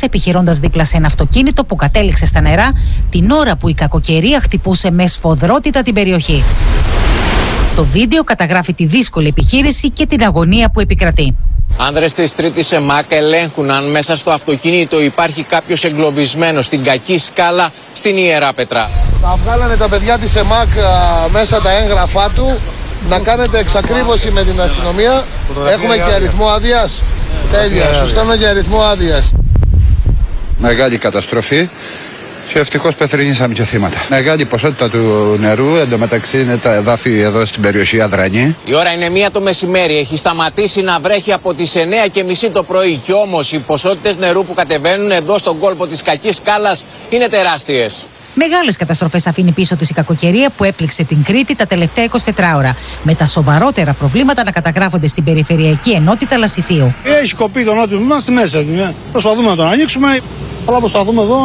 επιχειρώντας δίπλα σε ένα αυτοκίνητο που κατέληξε στα νερά την ώρα που η κακοκαιρία χτυπούσε με σφοδρότητα την περιοχή. Το βίντεο καταγράφει τη δύσκολη επιχείρηση και την αγωνία που επικρατεί. Άνδρες της Τρίτης ΕΜΑΚ ελέγχουν αν μέσα στο αυτοκίνητο υπάρχει κάποιος εγκλωβισμένος στην κακή σκάλα στην Ιεράπετρα. Θα βγάλανε τα παιδιά της ΕΜΑΚ μέσα τα έγγραφά του, να κάνετε εξακρίβωση με την αστυνομία. Έχουμε και αριθμό άδειας. Τέλεια, σου στέλνω και αριθμό άδειας. Μεγάλη καταστροφή. Και ευτυχώς πεθρινήσαμε και θύματα. Μεγάλη ποσότητα του νερού, εντωμεταξύ είναι τα εδάφη εδώ στην περιοχή Αδρανή. Η ώρα είναι 1 το μεσημέρι, έχει σταματήσει να βρέχει από τις 9:30 το πρωί. Κι όμως οι ποσότητες νερού που κατεβαίνουν εδώ στον κόλπο της κακής σκάλας είναι τεράστιες. Μεγάλες καταστροφές αφήνει πίσω της η κακοκαιρία που έπληξε την Κρήτη τα τελευταία 24 ώρα. Με τα σοβαρότερα προβλήματα να καταγράφονται στην περιφερειακή ενότητα Λασιθίου. Έχει κοπεί το νότιο τμήμα στη μέση. Προσπαθούμε να τον ανοίξουμε, αλλά προσπαθούμε εδώ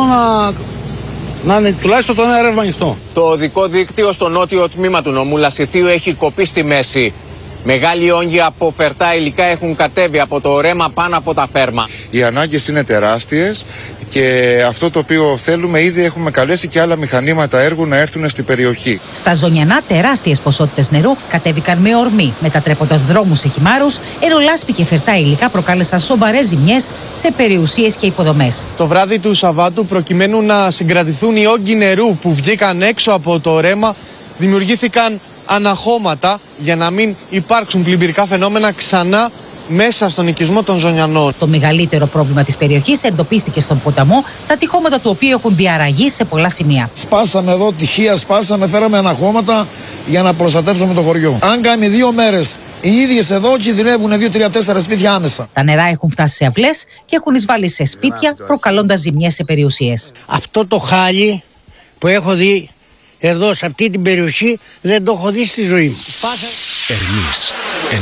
να είναι τουλάχιστον το ένα ρεύμα ανοιχτό. Το οδικό δίκτυο στο νότιο τμήμα του νομού Λασιθίου έχει κοπεί στη μέση. Μεγάλοι όγκοι από φερτά υλικά έχουν κατέβει από το ρέμα πάνω από τα φέρμα. Οι ανάγκες είναι τεράστιες και αυτό το οποίο θέλουμε, ήδη έχουμε καλέσει και άλλα μηχανήματα έργου να έρθουν στην περιοχή. Στα Ζωνιανά τεράστιες ποσότητες νερού κατέβηκαν με ορμή, μετατρέποντας δρόμους σε χυμάρους, ενώ λάσπη και φερτά υλικά προκάλεσαν σοβαρές ζημιές σε περιουσίες και υποδομές. Το βράδυ του Σαββάτου, προκειμένου να συγκρατηθούν οι όγκοι νερού που βγήκαν έξω από το ρέμα, δημιουργήθηκαν αναχώματα για να μην υπάρξουν πλημμυρικά φαινόμενα ξανά μέσα στον οικισμό των Ζωνιανών. Το μεγαλύτερο πρόβλημα της περιοχής εντοπίστηκε στον ποταμό, τα τυχώματα του οποίου έχουν διαραγεί σε πολλά σημεία. Σπάσαμε εδώ, τυχεία σπάσαμε, φέραμε αναχώματα για να προστατεύσουμε το χωριό. Αν κάνει 2 μέρες οι ίδιες εδώ κινδυνεύουν 2-3-4 σπίτια άμεσα. Τα νερά έχουν φτάσει σε αυλές και έχουν εισβάλει σε σπίτια, προκαλώντας ζημιές σε περιουσίες. Αυτό το χάλι που έχω δει εδώ σε αυτή την περιοχή δεν το έχω δει στη ζωή μου. Ερμής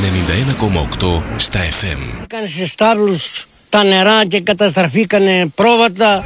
91,8 στα FM. Έκανε σε στάβλους τα νερά και καταστραφήκανε πρόβατα.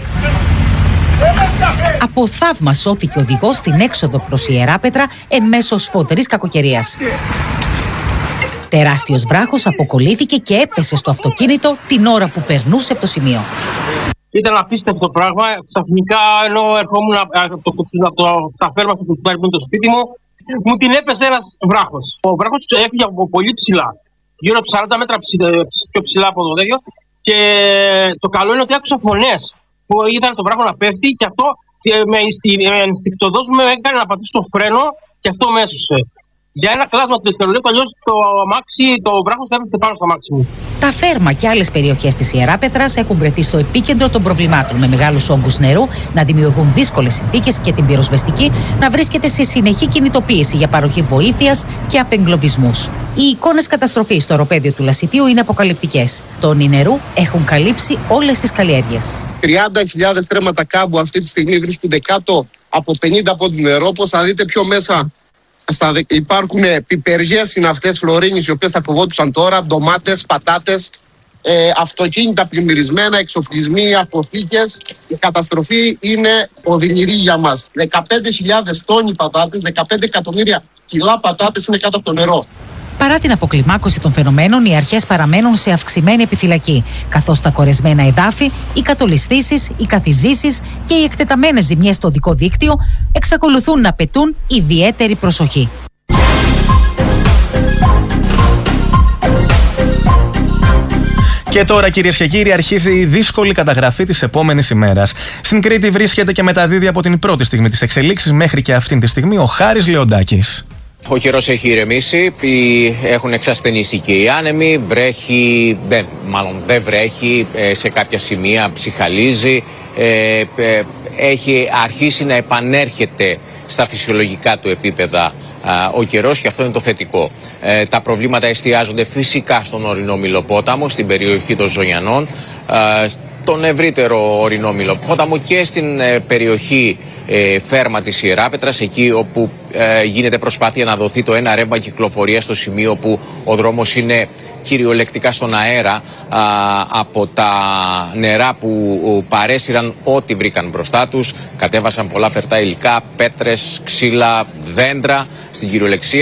Από θαύμα σώθηκε ο οδηγός στην έξοδο προς Ιεράπετρα εν μέσω σφοδρής κακοκαιρίας. Τεράστιος βράχος αποκολλήθηκε και έπεσε στο αυτοκίνητο την ώρα που περνούσε από το σημείο. Ήταν απίστευτο πράγμα. Ξαφνικά, ενώ ερχόμουν από τα φέρμα που παίρνουν το σπίτι μου, μου την έπεσε ένας βράχος. Ο βράχος έφυγε από πολύ ψηλά, γύρω από 40 μέτρα πιο ψηλά από το τέτοιο. Και το καλό είναι ότι άκουσα φωνές που είδαν τον βράχο να πέφτει και αυτό με ενστικτωδώς με έκανε να πατήσω το φρένο και αυτό με έσωσε. Για ένα κλάσμα του δευτερολέπτου, αλλιώς το βράχος θα έπεφτε πάνω στο αμάξι μου. Τα Φέρμα και άλλες περιοχές της Ιεράπετρας έχουν βρεθεί στο επίκεντρο των προβλημάτων, με μεγάλους όγκους νερού να δημιουργούν δύσκολες συνθήκες και την πυροσβεστική να βρίσκεται σε συνεχή κινητοποίηση για παροχή βοήθειας και απεγκλωβισμούς. Οι εικόνες καταστροφής στο οροπέδιο του Λασιτίου είναι αποκαλυπτικές. Τόνοι νερού έχουν καλύψει όλες τις καλλιέργειες. 30.000 στρέμματα κάμπου αυτή τη στιγμή βρίσκονται κάτω από 50 πόντους νερό. Όπως θα δείτε πιο μέσα, υπάρχουν πιπεριές, είναι αυτές φλωρίνης, οι οποίες θα φοβόντουσαν τώρα, ντομάτες, πατάτες, αυτοκίνητα πλημμυρισμένα, εξοπλισμοί, αποθήκες. Η καταστροφή είναι οδυνηρή για μας. 15.000 τόνοι πατάτες, 15 εκατομμύρια κιλά πατάτες είναι κάτω από το νερό. Παρά την αποκλιμάκωση των φαινομένων, οι αρχές παραμένουν σε αυξημένη επιφυλακή, καθώς τα κορεσμένα εδάφη, οι κατολισθήσεις, οι καθιζήσεις και οι εκτεταμένες ζημιές στο οδικό δίκτυο εξακολουθούν να απαιτούν ιδιαίτερη προσοχή. Και τώρα, κυρίες και κύριοι, αρχίζει η δύσκολη καταγραφή της επόμενης ημέρας. Στην Κρήτη βρίσκεται και μεταδίδει από την πρώτη στιγμή της εξελίξης μέχρι και αυτήν τη στιγμή ο Χάρης Λεοντάκης. Ο καιρός έχει ηρεμήσει, έχουν εξασθενήσει και οι άνεμοι, βρέχει, δεν βρέχει, σε κάποια σημεία ψιχαλίζει, έχει αρχίσει να επανέρχεται στα φυσιολογικά του επίπεδα ο καιρός και αυτό είναι το θετικό. Τα προβλήματα εστιάζονται φυσικά στον ορεινό Μηλοπόταμο, στην περιοχή των Ζωνιανών, στον ευρύτερο ορεινό Μηλοπόταμο και στην περιοχή Φέρμα της Ιεράπετρας, εκεί όπου γίνεται προσπάθεια να δοθεί το ένα ρεύμα κυκλοφορία στο σημείο που ο δρόμος είναι κυριολεκτικά στον αέρα από τα νερά που παρέσυραν ό,τι βρήκαν μπροστά τους. Κατέβασαν πολλά φερτά υλικά, πέτρες, ξύλα, δέντρα στην κυριολεξία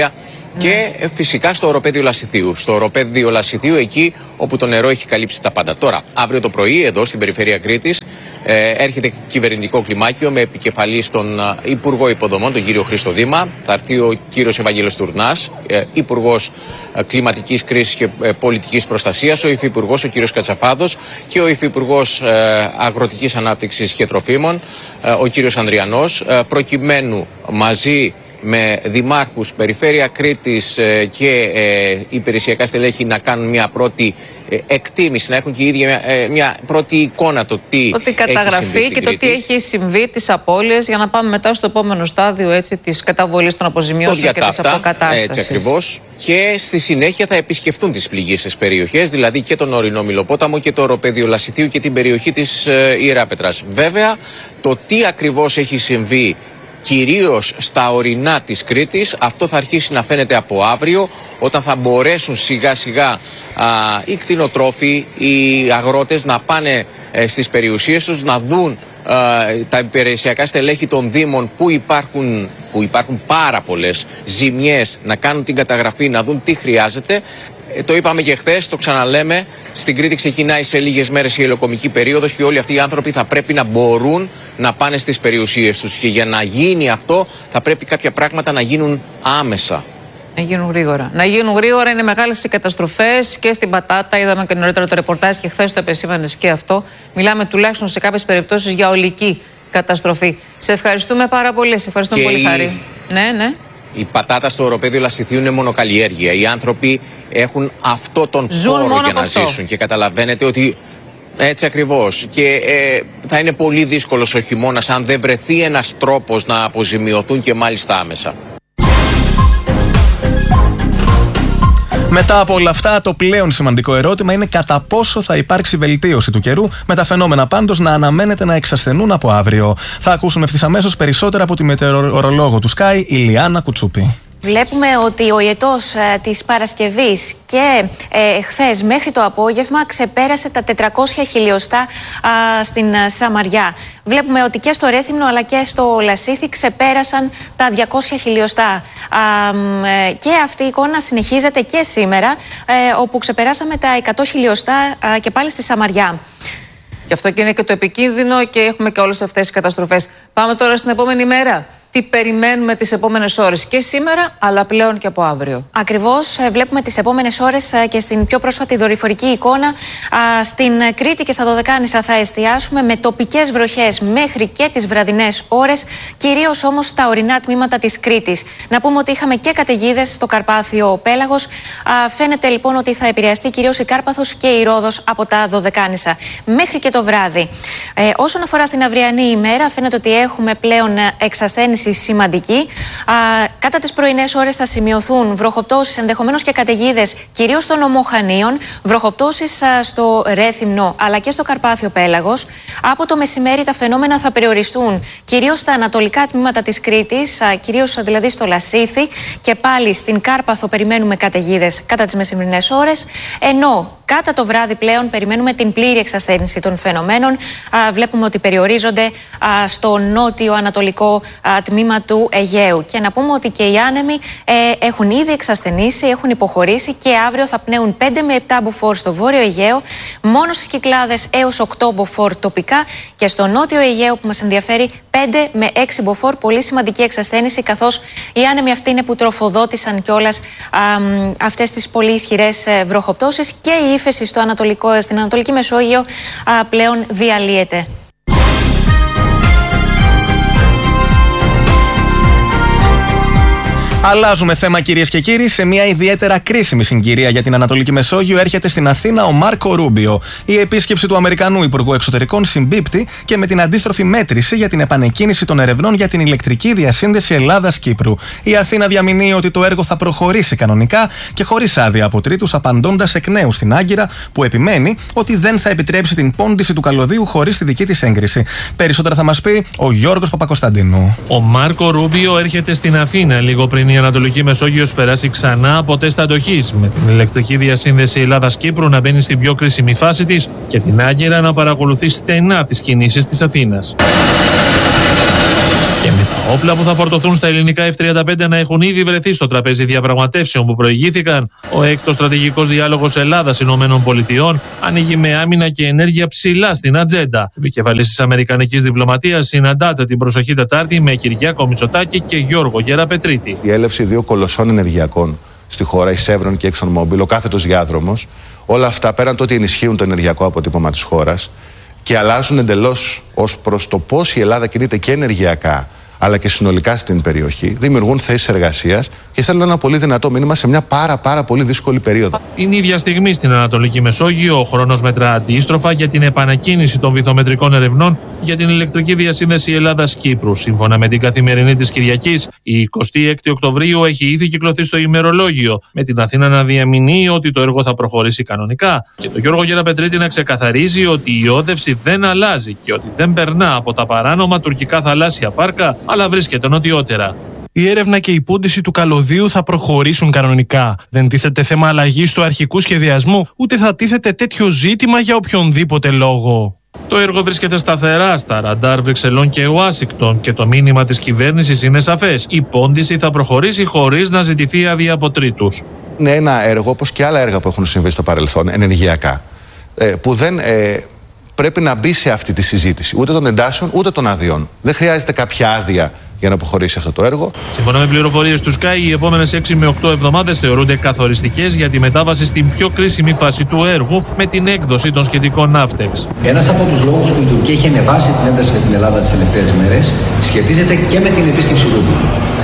Και φυσικά στο οροπέδιο Λασιθίου. Στο οροπέδιο Λασιθίου, εκεί όπου το νερό έχει καλύψει τα πάντα. Τώρα, αύριο το πρωί, εδώ στην περιφέρεια Κρήτης, έρχεται κυβερνητικό κλιμάκιο με επικεφαλή στον Υπουργό Υποδομών, τον κύριο Χρήστο Δήμα. Θα έρθει ο κύριος Ευαγγέλος Τουρνάς, Υπουργός Κλιματικής Κρίσης και Πολιτικής Προστασίας, ο Υφυπουργός, ο κύριος Κατσαφάδος, και ο Υφυπουργός Αγροτικής Ανάπτυξης και Τροφίμων, ο κύριος Ανδριανός, προκειμένου μαζί με δημάρχους, περιφέρεια Κρήτης και υπηρεσιακά στελέχη να κάνουν μια πρώτη εκτίμηση, να έχουν και οι ίδιοι μια πρώτη εικόνα το τι ότι καταγραφεί και το τι έχει συμβεί, τις απώλειες, για να πάμε μετά στο επόμενο στάδιο, έτσι, της καταβολής των αποζημιώσεων και της αποκατάστασης. Έτσι ακριβώς. Και στη συνέχεια θα επισκεφτούν τις πληγείσες περιοχές, δηλαδή και τον ορεινό Μηλοπόταμο και το οροπέδιο Λασιθίου και την περιοχή της Ιεράπετρας. Βέβαια, το τι ακριβώς έχει συμβεί κυρίως στα ορεινά της Κρήτης, αυτό θα αρχίσει να φαίνεται από αύριο, όταν θα μπορέσουν σιγά σιγά οι κτηνοτρόφοι, οι αγρότες να πάνε στις περιουσίες τους, να δουν τα υπηρεσιακά στελέχη των Δήμων που υπάρχουν πάρα πολλές ζημιές, να κάνουν την καταγραφή, να δουν τι χρειάζεται. Το είπαμε και χθες, το ξαναλέμε, στην Κρήτη ξεκινάει σε λίγες μέρες η ελαιοκομική περίοδος και όλοι αυτοί οι άνθρωποι θα πρέπει να μπορούν να πάνε στις περιουσίες τους. Και για να γίνει αυτό θα πρέπει κάποια πράγματα να γίνουν άμεσα. Να γίνουν γρήγορα. Να γίνουν γρήγορα, είναι μεγάλες οι καταστροφές και στην Πατάτα. Είδαμε και νωρίτερα το ρεπορτάζ και χθες το επεσήμανες και αυτό. Μιλάμε τουλάχιστον σε κάποιες περιπτώσεις για ολική καταστροφή. Σε ευχαριστούμε πάρα πολύ. Σε ευχαριστούμε πολύ, Χάρη. Ναι. Η Πατάτα στο οροπέδιο Λασιθίου είναι μονοκαλλιέργεια. Οι άνθρωποι έχουν αυτό τον χώρο για να ζήσουν και καταλαβαίνετε ότι έτσι ακριβώς. Και θα είναι πολύ δύσκολος ο χειμώνας αν δεν βρεθεί ένας τρόπος να αποζημιωθούν και μάλιστα άμεσα. Μετά από όλα αυτά, το πλέον σημαντικό ερώτημα είναι κατά πόσο θα υπάρξει βελτίωση του καιρού, με τα φαινόμενα πάντως να αναμένεται να εξασθενούν από αύριο. Θα ακούσουμε ευθύς αμέσως περισσότερα από τη μετεωρολόγο του Sky, η Λιάννα Κουτσούπη. Βλέπουμε ότι ο ιετός της Παρασκευής και χθες μέχρι το απόγευμα ξεπέρασε τα 400 χιλιοστά στην Σαμαριά. Βλέπουμε ότι και στο Ρέθυμνο αλλά και στο Λασίθι ξεπέρασαν τα 200 χιλιοστά. Και αυτή η εικόνα συνεχίζεται και σήμερα, όπου ξεπεράσαμε τα 100 χιλιοστά και πάλι στη Σαμαριά. Γι' αυτό και είναι και το επικίνδυνο και έχουμε και όλες αυτές τις καταστροφές. Πάμε τώρα στην επόμενη μέρα. Τι περιμένουμε τις επόμενες ώρες και σήμερα, αλλά πλέον και από αύριο. Ακριβώς, βλέπουμε τις επόμενες ώρες και στην πιο πρόσφατη δορυφορική εικόνα. Στην Κρήτη και στα Δωδεκάνησα θα εστιάσουμε με τοπικές βροχές μέχρι και τις βραδινές ώρες, κυρίως όμως στα ορεινά τμήματα της Κρήτης. Να πούμε ότι είχαμε και καταιγίδες στο Καρπάθιο Πέλαγος. Φαίνεται λοιπόν ότι θα επηρεαστεί κυρίως η Κάρπαθος και η Ρόδος από τα Δωδεκάνησα μέχρι και το βράδυ. Όσον αφορά στην αυριανή ημέρα, φαίνεται ότι έχουμε πλέον εξασθένηση σημαντική. Κατά τις πρωινές ώρες θα σημειωθούν βροχοπτώσεις, ενδεχομένως και καταιγίδες, κυρίως των Ομοχανίων, βροχοπτώσεις στο Ρέθυμνο αλλά και στο Καρπάθιο Πέλαγος. Από το μεσημέρι τα φαινόμενα θα περιοριστούν κυρίως στα ανατολικά τμήματα της Κρήτης, κυρίως δηλαδή στο Λασίθι, και πάλι στην Κάρπαθο περιμένουμε καταιγίδες κατά τις μεσημερινές ώρες, ενώ κατά το βράδυ πλέον περιμένουμε την πλήρη εξασθένηση των φαινομένων. Βλέπουμε ότι περιορίζονται στο νότιο-ανατολικό τμήμα του Αιγαίου. Και να πούμε ότι και οι άνεμοι έχουν ήδη εξασθενήσει, έχουν υποχωρήσει και αύριο θα πνέουν 5 με 7 μποφόρ στο βόρειο Αιγαίο, μόνο στις Κυκλάδες έως 8 μποφόρ τοπικά, και στο νότιο Αιγαίο που μας ενδιαφέρει 5 με 6 μποφόρ, πολύ σημαντική εξασθένηση, καθώς οι άνεμοι αυτοί είναι που τροφοδότησαν κιόλας αυτές τις πολύ ισχυρές βροχοπτώσεις, και η ύφεση στην Ανατολική Μεσόγειο πλέον διαλύεται. Αλλάζουμε θέμα, κυρίες και κύριοι. Σε μια ιδιαίτερα κρίσιμη συγκυρία για την Ανατολική Μεσόγειο έρχεται στην Αθήνα ο Μάρκο Ρούμπιο. Η επίσκεψη του Αμερικανού Υπουργού Εξωτερικών συμπίπτει και με την αντίστροφη μέτρηση για την επανεκκίνηση των ερευνών για την ηλεκτρική διασύνδεση Ελλάδας-Κύπρου. Η Αθήνα διαμηνύει ότι το έργο θα προχωρήσει κανονικά και χωρίς άδεια από τρίτους, απαντώντας εκ νέου στην Άγκυρα, που επιμένει ότι δεν θα επιτρέψει την πόντιση του καλωδίου χωρίς τη δική της έγκριση. Περισσότερα θα μας πει ο Γιώργος Παπακοσταντίνου. Ο Μάρκο Ρούμπιο έρχεται στην Αθήνα λίγο πριν η Ανατολική Μεσόγειος περάσει ξανά από τεστ αντοχής, με την ηλεκτρική διασύνδεση Ελλάδας-Κύπρου να μπαίνει στην πιο κρίσιμη φάση της και την Άγκυρα να παρακολουθεί στενά τις κινήσεις της Αθήνας. Και με τα όπλα που θα φορτωθούν στα ελληνικά F-35 να έχουν ήδη βρεθεί στο τραπέζι διαπραγματεύσεων που προηγήθηκαν, ο έκτος στρατηγικός διάλογος Ελλάδα-ΗΠΑ ανοίγει με άμυνα και ενέργεια ψηλά στην ατζέντα. Ο επικεφαλής της αμερικανικής διπλωματίας συναντάται την προσοχή Τετάρτη με Κυριάκο Μητσοτάκη και Γιώργο Γεραπετρίτη. Η έλευση δύο κολοσσών ενεργειακών στη χώρα, η Chevron και η ExxonMobil, ο κάθετος διάδρομος, όλα αυτά πέραν το ότι ενισχύουν το ενεργειακό αποτύπωμα της χώρας και αλλάζουν εντελώς ως προς το πώς η Ελλάδα κινείται και ενεργειακά αλλά και συνολικά στην περιοχή, δημιουργούν θέσεις εργασίας και στέλνουν ένα πολύ δυνατό μήνυμα σε μια πάρα πολύ δύσκολη περίοδο. Την ίδια στιγμή στην Ανατολική Μεσόγειο, ο χρόνος μετρά αντίστροφα για την επανακίνηση των βυθομετρικών ερευνών για την ηλεκτρική διασύνδεση Ελλάδας-Κύπρου. Σύμφωνα με την Καθημερινή της Κυριακής, η 26η Οκτωβρίου έχει ήδη κυκλοθεί στο ημερολόγιο, με την Αθήνα να διαμηνύει ότι το έργο θα προχωρήσει κανονικά και τον Γιώργο Γεραπετρίτη να ξεκαθαρίζει ότι η όδευση δεν αλλάζει και ότι δεν περνά από τα παράνομα τουρκικά θαλάσσια πάρκα, αλλά βρίσκεται νοτιότερα. Η έρευνα και η πούντιση του καλωδίου θα προχωρήσουν κανονικά. Δεν τίθεται θέμα αλλαγής του αρχικού σχεδιασμού, ούτε θα τίθεται τέτοιο ζήτημα για οποιονδήποτε λόγο. Το έργο βρίσκεται σταθερά στα ραντάρ Βρυξελών και Ουάσιγκτον και το μήνυμα της κυβέρνησης είναι σαφές. Η πόντιση θα προχωρήσει χωρίς να ζητηθεί άδεια από τρίτους. Είναι ένα έργο, όπως και άλλα έργα που έχουν συμβεί στο παρελθόν, ενεργειακά, που δεν πρέπει να μπει σε αυτή τη συζήτηση ούτε των εντάσεων ούτε των αδειών. Δεν χρειάζεται κάποια άδεια για να προχωρήσει αυτό το έργο. Σύμφωνα με πληροφορίες του Sky, οι επόμενες 6 με 8 εβδομάδες θεωρούνται καθοριστικές για τη μετάβαση στην πιο κρίσιμη φάση του έργου με την έκδοση των σχετικών ναύτεξ. Ένας από τους λόγους που η Τουρκία έχει ανεβάσει την ένταση με την Ελλάδα τις τελευταίες μέρες σχετίζεται και με την επίσκεψη Ρούμπιου.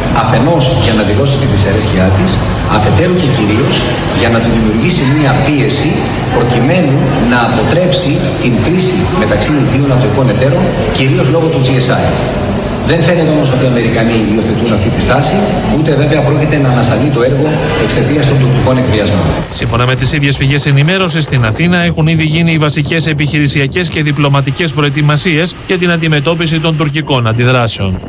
Αφενός για να δηλώσει τη δυσαρέσκειά της, αφετέρου και κυρίως για να του δημιουργήσει μια πίεση προκειμένου να αποτρέψει την κρίση μεταξύ δύο νατοικών εταίρων, κυρίως λόγω του GSI. Δεν φαίνεται όμως ότι οι Αμερικανοί υιοθετούν αυτή τη στάση, ούτε βέβαια πρόκειται να ανασταλεί το έργο εξαιτίας των τουρκικών εκβιασμών. Σύμφωνα με τις ίδιες πηγές ενημέρωσης, στην Αθήνα έχουν ήδη γίνει οι βασικές επιχειρησιακές και διπλωματικές προετοιμασίες για την αντιμετώπιση των τουρκικών αντιδράσεων.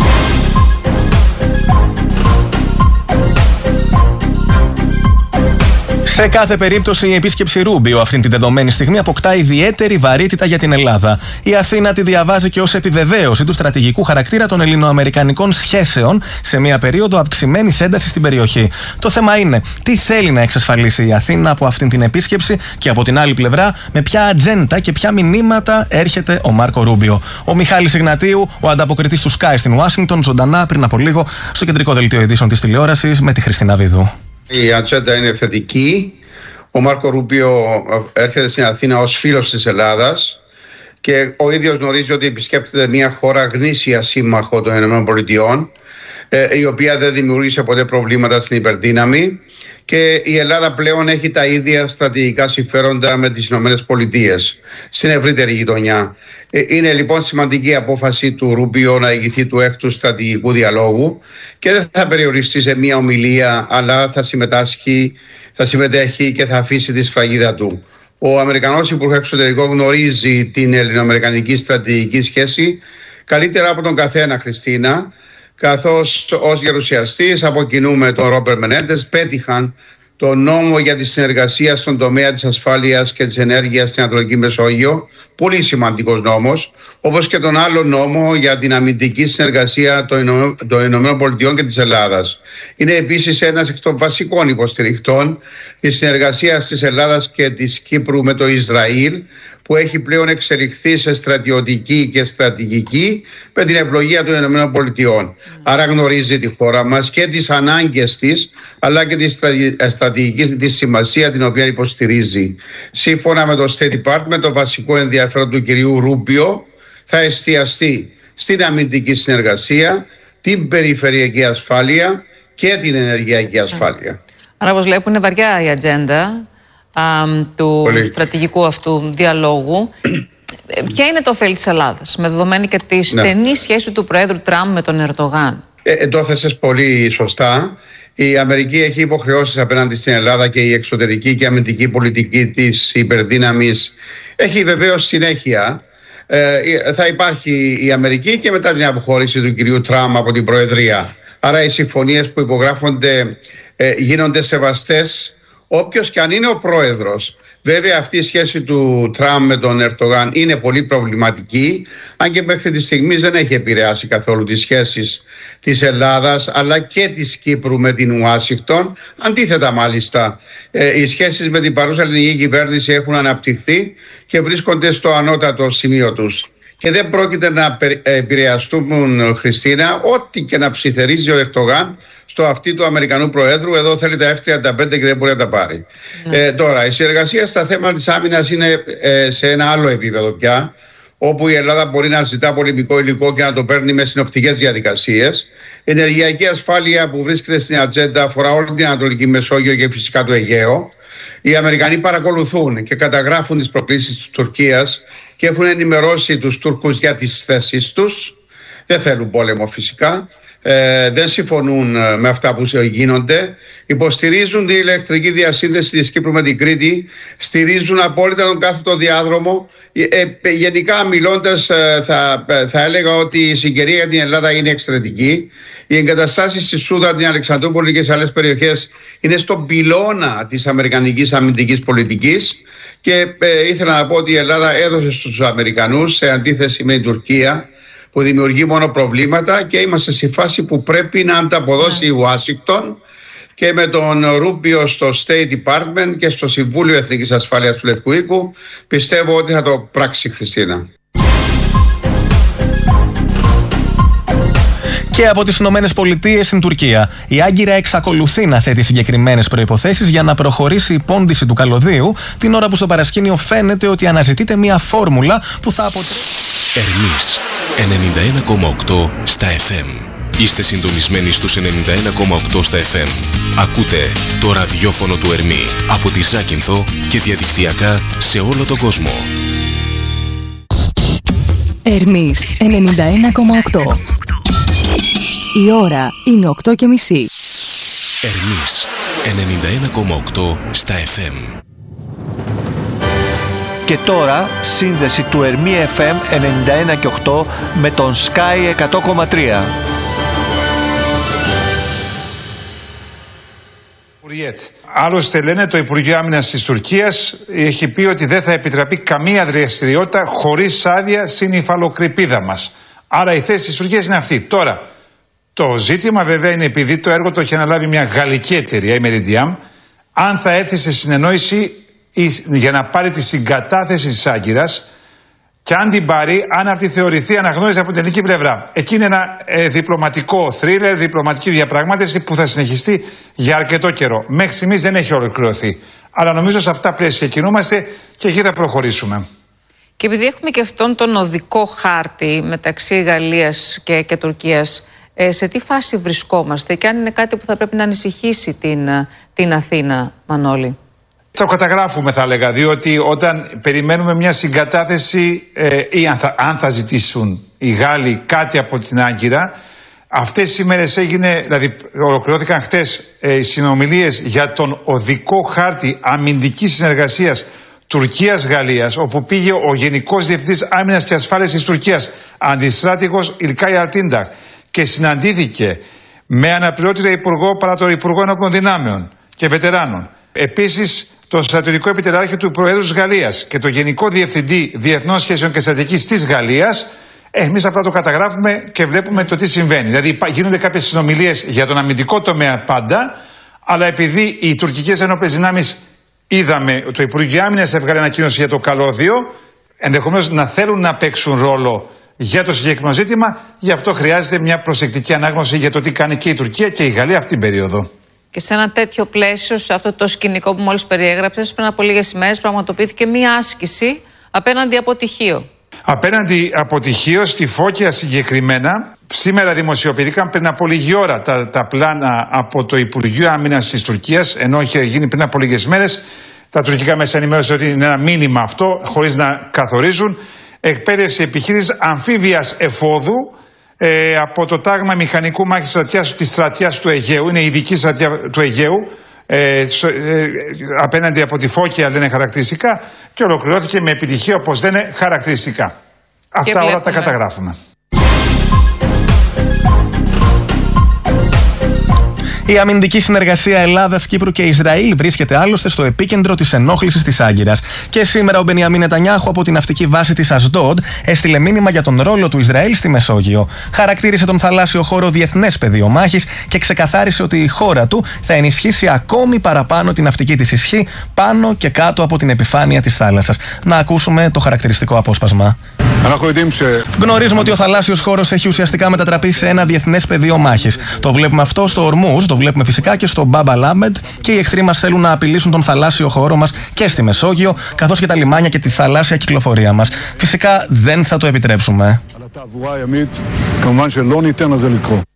Σε κάθε περίπτωση, η επίσκεψη Ρούμπιο αυτή την δεδομένη στιγμή αποκτά ιδιαίτερη βαρύτητα για την Ελλάδα. Η Αθήνα τη διαβάζει και ως επιβεβαίωση του στρατηγικού χαρακτήρα των ελληνοαμερικανικών σχέσεων σε μια περίοδο αυξημένης έντασης στην περιοχή. Το θέμα είναι τι θέλει να εξασφαλίσει η Αθήνα από αυτή την επίσκεψη και από την άλλη πλευρά με ποια ατζέντα και ποια μηνύματα έρχεται ο Μάρκο Ρούμπιο. Ο Μιχάλης Ιγνατίου, ο ανταποκριτής του Sky στην Ουάσιγκτον, ζωντανά πριν από λίγο στο κεντρικό δελτίο ειδήσεων της τηλεόρασης με τη Χριστίνα Βίδου. Η ατζέντα είναι θετική. Ο Μάρκο Ρούμπιο έρχεται στην Αθήνα ως φίλος της Ελλάδας και ο ίδιος γνωρίζει ότι επισκέπτεται μια χώρα γνήσια σύμμαχο των ΗΠΑ, η οποία δεν δημιούργησε ποτέ προβλήματα στην υπερδύναμη, και η Ελλάδα πλέον έχει τα ίδια στρατηγικά συμφέροντα με τις ΗΠΑ στην ευρύτερη γειτονιά. Είναι λοιπόν σημαντική απόφαση του Ρούμπιο να ηγηθεί του έκτου στρατηγικού διαλόγου και δεν θα περιοριστεί σε μια ομιλία, αλλά θα συμμετέχει και θα αφήσει τη σφραγίδα του. Ο Αμερικανός Υπουργός Εξωτερικών γνωρίζει την ελληνοαμερικανική στρατηγική σχέση καλύτερα από τον καθένα, Χριστίνα, καθώς ως γερουσιαστής από κοινού με τον Ρόμπερτ Μενέντες πέτυχαν το νόμο για τη συνεργασία στον τομέα της ασφάλειας και της ενέργειας στην Ανατολική Μεσόγειο, πολύ σημαντικός νόμος, όπως και τον άλλο νόμο για την αμυντική συνεργασία των ΗΠΑ και της Ελλάδας. Είναι επίσης ένας εκ των βασικών υποστηριχτών της συνεργασίας της Ελλάδας και της Κύπρου με το Ισραήλ, που έχει πλέον εξελιχθεί σε στρατιωτική και στρατηγική με την ευλογία των ΗΠΑ. Άρα γνωρίζει τη χώρα μας και τις ανάγκες της, αλλά και τη στρατηγική της σημασία την οποία υποστηρίζει. Σύμφωνα με το State Department, το βασικό ενδιαφέρον του κυρίου Ρούμπιο θα εστιαστεί στην αμυντική συνεργασία, την περιφερειακή ασφάλεια και την ενεργειακή ασφάλεια. Άρα, όπως βλέπουν, είναι βαριά η ατζέντα του στρατηγικού αυτού διαλόγου. Ποια είναι το ωφέλη της Ελλάδας, με δεδομένη και τη στενή σχέση του Προέδρου Τραμπ με τον Ερντογάν? Το έθεσες πολύ σωστά. Η Αμερική έχει υποχρεώσεις απέναντι στην Ελλάδα και η εξωτερική και αμυντική πολιτική της υπερδύναμης έχει βεβαίως συνέχεια. Θα υπάρχει η Αμερική και μετά την αποχώρηση του κυρίου Τραμπ από την Προεδρία. Άρα οι συμφωνίες που υπογράφονται γίνονται σεβαστές όποιος και αν είναι ο πρόεδρος. Βέβαια αυτή η σχέση του Τραμπ με τον Ερντογάν είναι πολύ προβληματική, αν και μέχρι τη στιγμή δεν έχει επηρεάσει καθόλου τις σχέσεις της Ελλάδας αλλά και της Κύπρου με την Ουάσιγκτον. Αντίθετα μάλιστα, οι σχέσεις με την παρούσα ελληνική κυβέρνηση έχουν αναπτυχθεί και βρίσκονται στο ανώτατο σημείο τους. Και δεν πρόκειται να επηρεαστούν, Χριστίνα, ό,τι και να ψιθερίζει ο Ερντογάν στο αυτί του Αμερικανού Προέδρου. Εδώ θέλει τα F-35 και δεν μπορεί να τα πάρει. Τώρα, η συνεργασία στα θέματα της άμυνας είναι σε ένα άλλο επίπεδο πια, όπου η Ελλάδα μπορεί να ζητά πολεμικό υλικό και να το παίρνει με συνοπτικές διαδικασίες. Η ενεργειακή ασφάλεια που βρίσκεται στην ατζέντα αφορά όλη την Ανατολική Μεσόγειο και φυσικά το Αιγαίο. Οι Αμερικανοί παρακολουθούν και καταγράφουν τις προκλήσεις της Τουρκίας και έχουν ενημερώσει τους Τούρκους για τις θέσεις τους. Δεν θέλουν πόλεμο φυσικά. Δεν συμφωνούν με αυτά που γίνονται. Υποστηρίζουν την ηλεκτρική διασύνδεση της Κύπρου με την Κρήτη. Στηρίζουν απόλυτα τον κάθετο διάδρομο. Γενικά μιλώντας, θα έλεγα ότι η συγκαιρία για την Ελλάδα είναι εξαιρετική. Οι εγκαταστάσεις στη Σούδα, την Αλεξανδρούπολη και σε άλλες περιοχές είναι στον πυλώνα της αμερικανικής αμυντικής πολιτικής. Και ήθελα να πω ότι η Ελλάδα έδωσε στους Αμερικανούς, σε αντίθεση με την Τουρκία, που δημιουργεί μόνο προβλήματα, και είμαστε στη φάση που πρέπει να ανταποδώσει η Ουάσιγκτον, και με τον Ρούμπιο στο State Department και στο Συμβούλιο Εθνικής Ασφάλειας του Λευκού Οίκου πιστεύω ότι θα το πράξει, Χριστίνα. Και από τις Ηνωμένες Πολιτείες στην Τουρκία. Η Άγκυρα εξακολουθεί να θέτει συγκεκριμένες προϋποθέσεις για να προχωρήσει η πόντιση του καλωδίου, την ώρα που στο παρασκήνιο φαίνεται ότι αναζητείται μια φόρμουλα που θα Ερμής 91,8 στα FM. Είστε συντονισμένοι στους 91,8 στα FM. Ακούτε το ραδιόφωνο του Ερμή από τη Ζάκυνθο και διαδικτυακά σε όλο τον κόσμο. Ερμής 91,8. Η ώρα είναι 8:30. Ερμής 91,8 στα FM. Και τώρα σύνδεση του Ερμή FM 91,8 με τον Sky 100,3. Άλλωστε λένε το Υπουργείο Άμυνας της Τουρκίας έχει πει ότι δεν θα επιτραπεί καμία δραστηριότητα χωρίς άδεια στην υφαλοκρηπίδα μας. Άρα η θέση της Τουρκίας είναι αυτή. Τώρα, το ζήτημα βέβαια είναι, επειδή το έργο το έχει αναλάβει μια γαλλική εταιρεία, η Meridiam, αν θα έρθει σε συνεννόηση για να πάρει τη συγκατάθεση της Άγκυρας, και αν την πάρει, αν αυτή θεωρηθεί αναγνώριση από την ελληνική πλευρά. Εκεί είναι ένα διπλωματικό θρίλερ, διπλωματική διαπραγμάτευση που θα συνεχιστεί για αρκετό καιρό. Μέχρι στιγμής δεν έχει ολοκληρωθεί. Αλλά νομίζω σε αυτά πλαίσια κινούμαστε και εκεί θα προχωρήσουμε. Και επειδή έχουμε και αυτόν τον οδικό χάρτη μεταξύ Γαλλίας και Τουρκίας, σε τι φάση βρισκόμαστε και αν είναι κάτι που θα πρέπει να ανησυχήσει την Αθήνα, Μανώλη? Το καταγράφουμε, θα έλεγα, διότι όταν περιμένουμε μια συγκατάθεση ή αν θα ζητήσουν οι Γάλλοι κάτι από την Άγκυρα, αυτές τις ημέρες ολοκληρώθηκαν χτες συνομιλίες για τον οδικό χάρτη αμυντικής συνεργασίας Τουρκίας-Γαλλίας, όπου πήγε ο Γενικός Διευθυντής Άμυνας και Ασφάλειας της Τουρκίας, αντιστράτηγος Ιλκάι Αλτίνταρ, και συναντήθηκε με αναπληρώτητα υπουργό παρά το Υπουργό Ενόπλων Δυνάμεων και Βετεράνων. Επίσης, τον στρατιωτικό επιτελάρχη του Προέδρου της Γαλλίας και τον Γενικό Διευθυντή Διεθνών Σχέσεων και Στρατηγικής της Γαλλίας. Εμείς απλά το καταγράφουμε και βλέπουμε το τι συμβαίνει. Δηλαδή, γίνονται κάποιες συνομιλίες για τον αμυντικό τομέα πάντα, αλλά επειδή οι τουρκικές ενόπλες δυνάμεις, είδαμε, το Υπουργείο Άμυνας έβγαλε ανακοίνωση για το καλώδιο, ενδεχομένως να θέλουν να παίξουν ρόλο για το συγκεκριμένο ζήτημα, γι' αυτό χρειάζεται μια προσεκτική ανάγνωση για το τι κάνει και η Τουρκία και η Γαλλία αυτή την περίοδο. Και σε ένα τέτοιο πλαίσιο, σε αυτό το σκηνικό που μόλις περιέγραψες, πριν από λίγες ημέρες πραγματοποιήθηκε μία άσκηση απέναντι από τυχείο. Απέναντι από τυχείο, στη Φώκια συγκεκριμένα. Σήμερα δημοσιοποιήθηκαν πριν από λίγη ώρα τα πλάνα από το Υπουργείο Άμυνας της Τουρκίας, ενώ είχε γίνει πριν από λίγες μέρες. Τα τουρκικά μέσα ενημέρωσαν ότι είναι ένα μήνυμα αυτό, χωρίς να καθορίζουν. Εκπαίδευση επιχείρησης αμφίβιας εφόδου από το τάγμα μηχανικού μάχης στρατιάς της στρατιάς του Αιγαίου. Είναι η ειδική στρατιά του Αιγαίου, απέναντι από τη Φώκια, λένε χαρακτηριστικά, και ολοκληρώθηκε με επιτυχία, όπως λένε, χαρακτηριστικά. Αυτά όλα τα καταγράφουμε. Η αμυντική συνεργασία Ελλάδας, Κύπρου και Ισραήλ βρίσκεται άλλωστε στο επίκεντρο της ενόχλησης της Άγκυρας. Και σήμερα ο Μπενιαμίν Νετανιάχου από την ναυτική βάση της Ασντόντ έστειλε μήνυμα για τον ρόλο του Ισραήλ στη Μεσόγειο. Χαρακτήρισε τον θαλάσσιο χώρο διεθνές πεδίο μάχης και ξεκαθάρισε ότι η χώρα του θα ενισχύσει ακόμη παραπάνω την ναυτική της ισχύ πάνω και κάτω από την επιφάνεια της θάλασσας. Να ακούσουμε το χαρακτηριστικό απόσπασμα. Γνωρίζουμε ότι ο θαλάσσιος χώρος έχει ουσιαστικά μετατραπεί σε ένα διεθνές πεδίο μάχης. Το βλέπουμε αυτό στο Ορμούζ, το βλέπουμε φυσικά και στο Μπάμπ αλ-Μάντεμπ και οι εχθροί μας θέλουν να απειλήσουν τον θαλάσσιο χώρο μας και στη Μεσόγειο, καθώς και τα λιμάνια και τη θαλάσσια κυκλοφορία μας. Φυσικά δεν θα το επιτρέψουμε.